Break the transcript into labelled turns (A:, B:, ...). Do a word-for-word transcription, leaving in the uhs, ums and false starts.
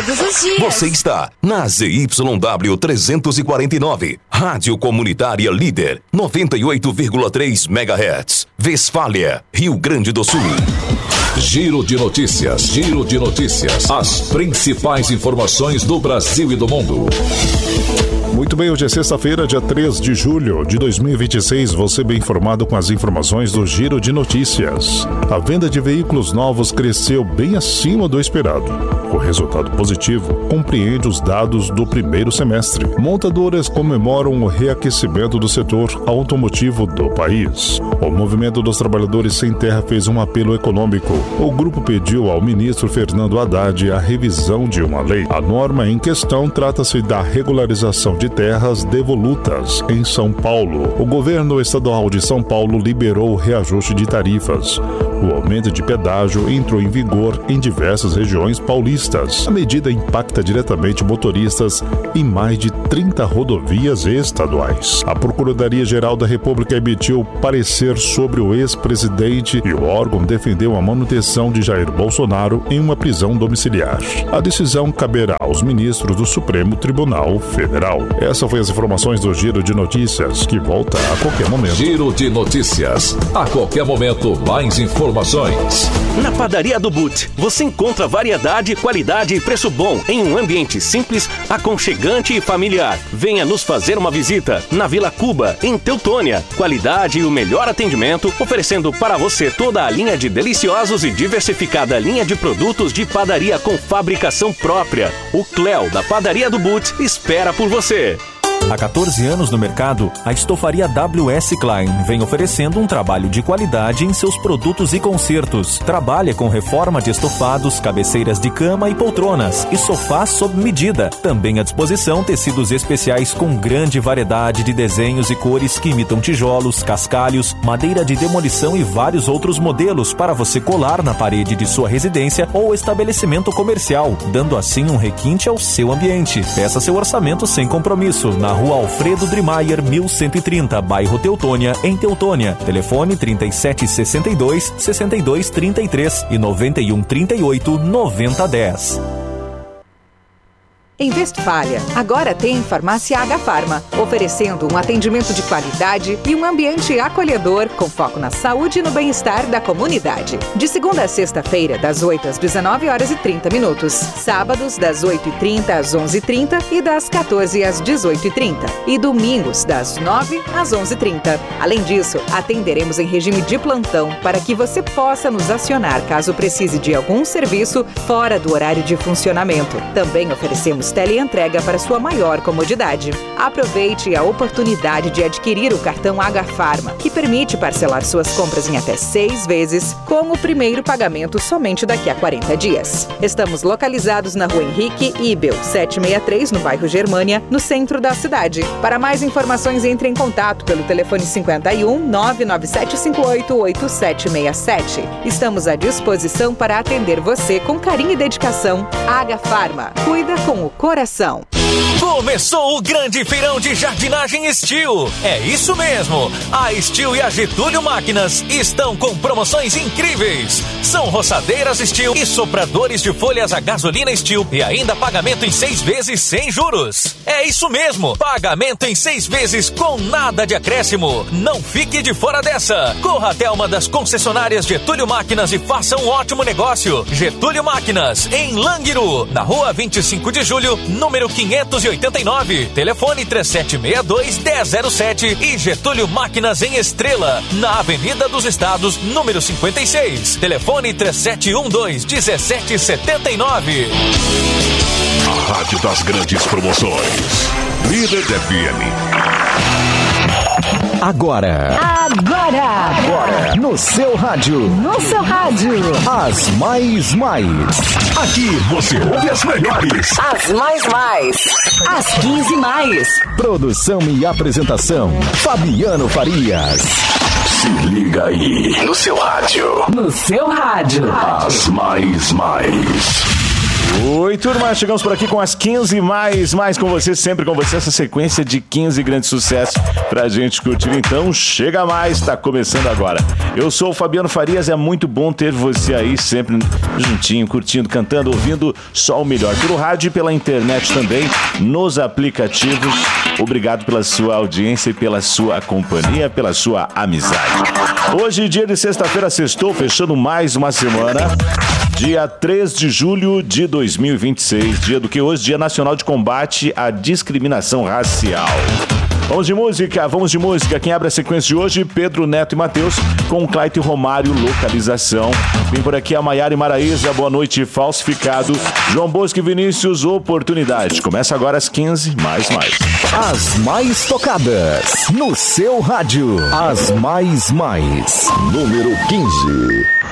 A: todos os dias.
B: Você está na Z Y W trezentos e quarenta e nove, Rádio Comunitária Líder, noventa e oito vírgula três megahertz, Westfália, Rio Grande do Sul. Giro de notícias, giro de notícias. As principais informações do Brasil e do mundo.
C: Muito bem, hoje é sexta-feira, dia três de julho de dois mil e vinte e seis. Você bem informado com as informações do Giro de Notícias. A venda de veículos novos cresceu bem acima do esperado. O resultado positivo compreende os dados do primeiro semestre. Montadoras comemoram o reaquecimento do setor automotivo do país. O Movimento dos Trabalhadores Sem Terra fez um apelo econômico. O grupo pediu ao ministro Fernando Haddad a revisão de uma lei. A norma em questão trata-se da regularização de terras devolutas em São Paulo. O governo estadual de São Paulo liberou o reajuste de tarifas. O aumento de pedágio entrou em vigor em diversas regiões paulistas. A medida impacta diretamente motoristas em mais de trinta rodovias estaduais. A Procuradoria-Geral da República emitiu parecer sobre o ex-presidente e o órgão defendeu a manutenção de Jair Bolsonaro em uma prisão domiciliar. A decisão caberá aos ministros do Supremo Tribunal Federal. Essas foram as informações do Giro de Notícias, que volta a qualquer momento.
B: Giro de Notícias. A qualquer momento, mais informações.
D: Na Padaria do But, você encontra variedade, qualidade e preço bom em um ambiente simples, aconchegante e familiar. Venha nos fazer uma visita na Vila Cuba, em Teutônia. Qualidade e o melhor atendimento, oferecendo para você toda a linha de deliciosos e diversificada linha de produtos de padaria com fabricação própria. O Cléo da Padaria do But espera por você.
E: Há quatorze anos no mercado, a estofaria W S Klein vem oferecendo um trabalho de qualidade em seus produtos e consertos. Trabalha com reforma de estofados, cabeceiras de cama e poltronas e sofás sob medida. Também à disposição tecidos especiais com grande variedade de desenhos e cores que imitam tijolos, cascalhos, madeira de demolição e vários outros modelos para você colar na parede de sua residência ou estabelecimento comercial, dando assim um requinte ao seu ambiente. Peça seu orçamento sem compromisso na Rua Alfredo Drimayer, mil cento e trinta, bairro Teutônia, em Teutônia. Telefone trinta e sete sessenta e dois, sessenta e dois trinta e três e noventa e um trinta e oito, noventa dez.
F: Em Westfália, agora tem Farmácia H Farma, oferecendo um atendimento de qualidade e um ambiente acolhedor com foco na saúde e no bem-estar da comunidade. De segunda a sexta-feira, das oito às dezenove horas e trinta minutos. Sábados, das oito e trinta às onze e trinta e das quatorze às dezoito e trinta. E domingos, das nove às onze e trinta. Além disso, atenderemos em regime de plantão para que você possa nos acionar caso precise de algum serviço fora do horário de funcionamento. Também oferecemos teleentrega para sua maior comodidade. Aproveite a oportunidade de adquirir o cartão H Farma, que permite parcelar suas compras em até seis vezes, com o primeiro pagamento somente daqui a quarenta dias. Estamos localizados na Rua Henrique Ibel, setecentos e sessenta e três, no bairro Germânia, no centro da cidade. Para mais informações, entre em contato pelo telefone cinquenta e um, nove nove sete cinco oito, oito sete seis sete. Estamos à disposição para atender você com carinho e dedicação. H Farma, cuida com o coração.
G: Começou o grande feirão de jardinagem Steel. É isso mesmo. A Steel e a Getúlio Máquinas estão com promoções incríveis. São roçadeiras Steel e sopradores de folhas a gasolina Steel e ainda pagamento em seis vezes sem juros. É isso mesmo. Pagamento em seis vezes com nada de acréscimo. Não fique de fora dessa. Corra até uma das concessionárias Getúlio Máquinas e faça um ótimo negócio. Getúlio Máquinas, em Languiru, na rua vinte e cinco de julho, número quinhentos e oitenta e nove. Telefone três sete seis dois, um zero zero sete e Getúlio Máquinas em Estrela, na Avenida dos Estados, número cinquenta e seis. Telefone três sete um dois, um sete sete nove.
B: A Rádio das Grandes Promoções. Líder F M.
H: Agora.
I: Agora.
H: Agora. No seu rádio.
I: No seu rádio.
H: As mais mais.
B: Aqui você ouve as melhores.
I: As mais mais. As quinze mais.
H: Produção e apresentação, Fabiano Farias.
B: Se liga aí. No seu rádio.
I: No seu rádio.
B: As mais mais.
A: Oi, turma, chegamos por aqui com as quinze mais, mais com você, sempre com você, essa sequência de quinze grandes sucessos pra gente curtir. Então, chega mais, tá começando agora. Eu sou o Fabiano Farias, é muito bom ter você aí sempre juntinho, curtindo, cantando, ouvindo só o melhor. Pelo rádio e pela internet também, nos aplicativos. Obrigado pela sua audiência e pela sua companhia, pela sua amizade. Hoje, dia de sexta-feira, sextou, fechando mais uma semana. Dia três de julho de dois mil e vinte e seis, dia do que hoje? Dia Nacional de Combate à Discriminação Racial. Vamos de música, vamos de música. Quem abre a sequência de hoje? Pedro, Neto e Matheus, com Claito e Romário, Localização. Vem por aqui a Maiara e Maraísa, Boa Noite, Falsificado. João Bosco e Vinícius, Oportunidade. Começa agora às quinze, mais, mais.
H: As mais tocadas no seu rádio. As mais, mais. Número quinze.